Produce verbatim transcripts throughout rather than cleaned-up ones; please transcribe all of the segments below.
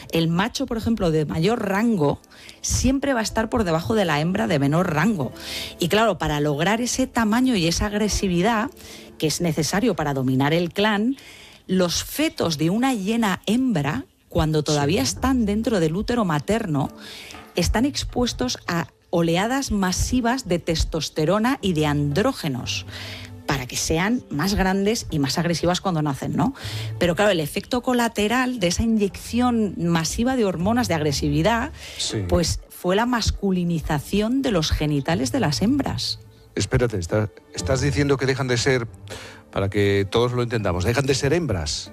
el macho, por ejemplo, de mayor rango, siempre va a estar por debajo de la hembra de menor rango. Y claro, para lograr ese tamaño y esa agresividad que es necesario para dominar el clan, los fetos de una hiena hembra, cuando todavía Sí. están dentro del útero materno, están expuestos a oleadas masivas de testosterona y de andrógenos para que sean más grandes y más agresivas cuando nacen, ¿no? Pero claro, el efecto colateral de esa inyección masiva de hormonas de agresividad, Sí. pues fue la masculinización de los genitales de las hembras. Espérate, está- estás diciendo que dejan de ser, para que todos lo entendamos, dejan de ser hembras.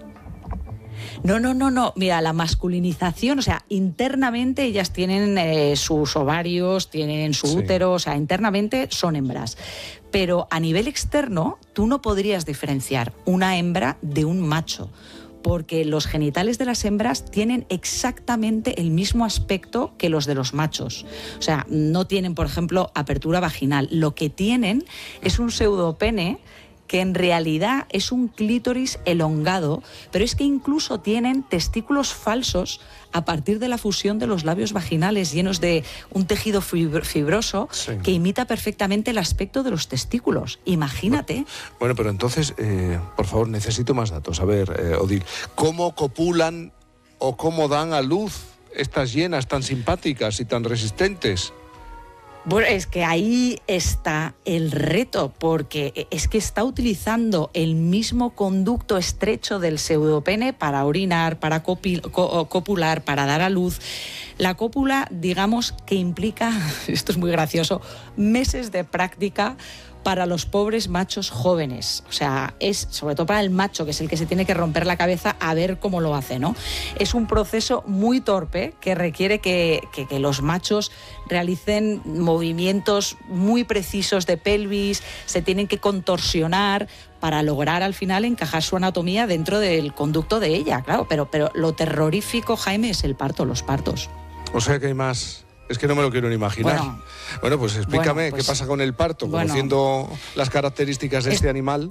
No, no, no, no. Mira, la masculinización, o sea, internamente ellas tienen eh, sus ovarios, tienen su Sí. útero, o sea, internamente son hembras. Pero a nivel externo, tú no podrías diferenciar una hembra de un macho, porque los genitales de las hembras tienen exactamente el mismo aspecto que los de los machos. O sea, no tienen, por ejemplo, apertura vaginal. Lo que tienen es un pseudopene que en realidad es un clítoris elongado, pero es que incluso tienen testículos falsos a partir de la fusión de los labios vaginales llenos de un tejido fibro- fibroso Sí. que imita perfectamente el aspecto de los testículos. Imagínate. Bueno, pero entonces, eh, por favor, necesito más datos. A ver, eh, Odil, ¿cómo copulan o cómo dan a luz estas hienas tan simpáticas y tan resistentes? Bueno, es que ahí está el reto, porque es que está utilizando el mismo conducto estrecho del pseudopene para orinar, para copi- co- copular, para dar a luz. La cópula, digamos que implica, esto es muy gracioso, meses de práctica para los pobres machos jóvenes. O sea, es sobre todo para el macho, que es el que se tiene que romper la cabeza a ver cómo lo hace, ¿no? Es un proceso muy torpe que requiere que, que, que los machos realicen movimientos muy precisos de pelvis, se tienen que contorsionar para lograr al final encajar su anatomía dentro del conducto de ella, claro. Pero, pero lo terrorífico, Jaime, es el parto, los partos. O sea que hay más. Es que no me lo quiero ni imaginar. Bueno, Bueno, pues explícame bueno, pues, qué pasa con el parto, bueno. conociendo las características de Es- este animal.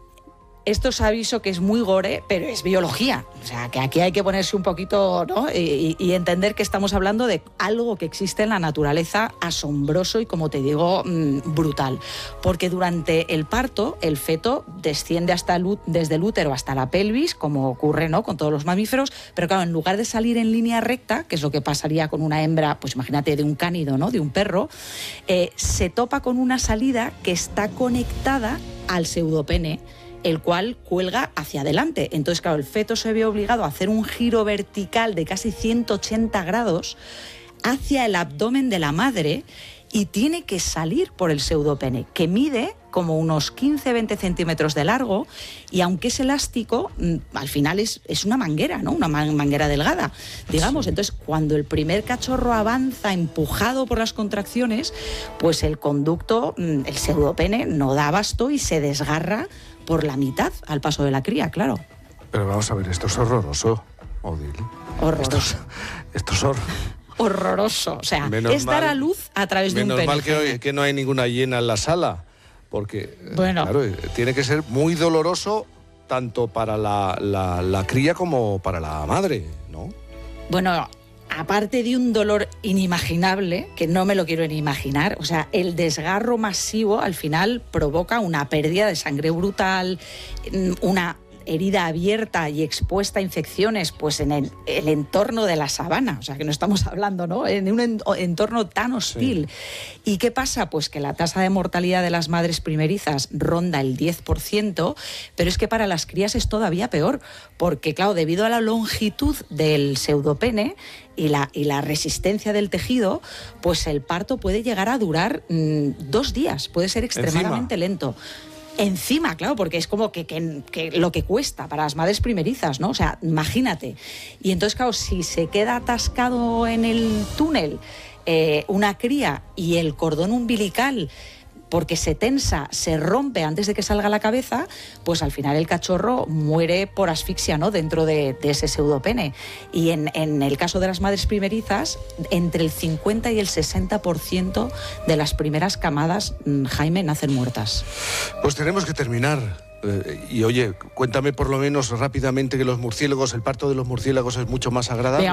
Esto os aviso que es muy gore, pero es biología. O sea, que aquí hay que ponerse un poquito, ¿no? Y, y entender que estamos hablando de algo que existe en la naturaleza, asombroso y, como te digo, mmm, brutal. Porque durante el parto, el feto desciende hasta el, ú- desde el útero hasta la pelvis, como ocurre, ¿no?, con todos los mamíferos, pero claro, en lugar de salir en línea recta, que es lo que pasaría con una hembra, pues imagínate, de un cánido, ¿no?, de un perro, eh, se topa con una salida que está conectada al pseudopene, el cual cuelga hacia adelante. Entonces, claro, el feto se ve obligado a hacer un giro vertical de casi ciento ochenta grados hacia el abdomen de la madre y tiene que salir por el pseudopene, que mide como unos quince a veinte centímetros de largo, y aunque es elástico, mm, al final es, es una manguera, ¿no? Una man- manguera delgada, digamos. Sí. Entonces, cuando el primer cachorro avanza empujado por las contracciones, pues el conducto, mm, el pseudopene, no da abasto y se desgarra por la mitad al paso de la cría, claro. Pero vamos a ver, esto es horroroso, Odil. Horroroso. Esto es, esto es hor- Horroroso. O sea, Menos es dar mal- a luz a través de un Menos pene. mal que, hoy- que no hay ninguna hiena en la sala, porque eh, Bueno. claro, eh, tiene que ser muy doloroso tanto para la, la- la cría como para la madre, ¿no? Bueno, aparte de un dolor inimaginable, que no me lo quiero ni imaginar, o sea, el desgarro masivo al final provoca una pérdida de sangre brutal, mm, una herida abierta y expuesta a infecciones, pues en el, el entorno de la sabana, o sea, que no estamos hablando, ¿no?, en un en- entorno tan hostil. ¿Y qué pasa? Pues que la tasa de mortalidad de las madres primerizas ronda el diez por ciento, pero es que para las crías es todavía peor, porque claro, debido a la longitud del pseudopene y la, y la resistencia del tejido, pues el parto puede llegar a durar mmm, dos días, puede ser extremadamente Encima. lento. Encima, claro, porque es como que, que, que lo que cuesta para las madres primerizas, ¿no? O sea, imagínate. Y entonces, claro, si se queda atascado en el túnel eh, una cría y el cordón umbilical, porque se tensa, se rompe antes de que salga la cabeza, pues al final el cachorro muere por asfixia, ¿no?, dentro de, de ese pseudopene. Y en, en el caso de las madres primerizas, entre el cincuenta y el sesenta por ciento de las primeras camadas, mm, Jaime, nacen muertas. Pues tenemos que terminar. Eh, y oye, cuéntame por lo menos rápidamente que los murciélagos, el parto de los murciélagos es mucho más agradable. Venga,